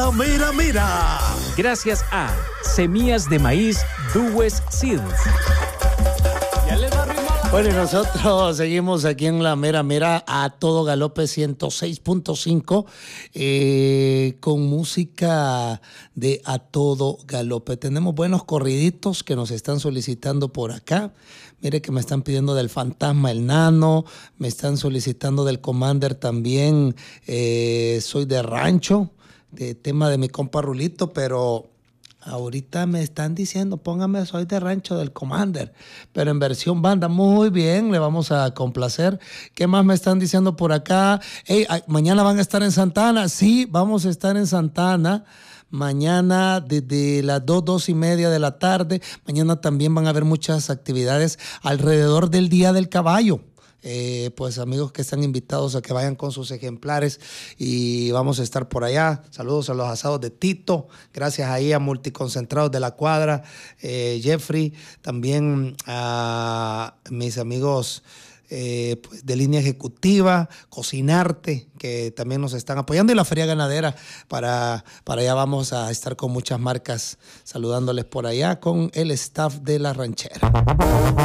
Mira, mira. Gracias a Semillas de Maíz Duwes Seeds. Bueno, y nosotros seguimos aquí en la mera mera a todo galope 106.5 con música de a todo galope. Tenemos buenos corriditos que nos están solicitando por acá. Mire que me están pidiendo del Fantasma el Nano, me están solicitando del Commander también, Soy de Rancho, de tema de mi compa Rulito, pero ahorita me están diciendo, póngame Soy de Rancho del Commander, pero en versión banda. Muy bien, le vamos a complacer. ¿Qué más me están diciendo por acá? Hey, mañana van a estar en Santa Ana. Sí, vamos a estar en Santa Ana. Mañana desde las 2:30 de la tarde. Mañana también van a haber muchas actividades alrededor del Día del Caballo. Pues amigos que están invitados a que vayan con sus ejemplares y vamos a estar por allá. Saludos a los asados de Tito, gracias ahí a Multiconcentrados de la Cuadra, Jeffrey, también a mis amigos pues de Línea Ejecutiva, Cocinarte, que también nos están apoyando, y la Feria Ganadera. Para allá vamos a estar con muchas marcas saludándoles por allá con el staff de La Ranchera.